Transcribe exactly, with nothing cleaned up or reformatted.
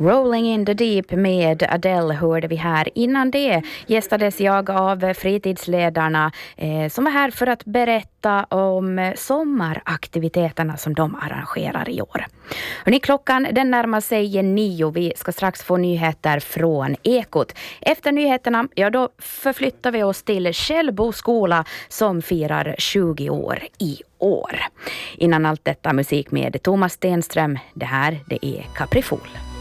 Rolling in the Deep med Adele hörde vi här. Innan det gästades jag av fritidsledarna eh, som var här för att berätta om sommaraktiviteterna som de arrangerar i år. Hörrni, klockan den närmar sig nio. Vi ska strax få nyheter från Ekot. Efter nyheterna, ja då förflyttar vi oss till Källbo skola som firar tjugo år i år. Innan allt detta musik med Thomas Stenström. Det här det är Caprifol.